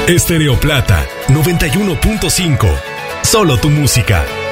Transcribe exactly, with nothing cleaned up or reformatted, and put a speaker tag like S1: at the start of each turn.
S1: Estéreo Plata noventa y uno punto cinco. Solo tu música.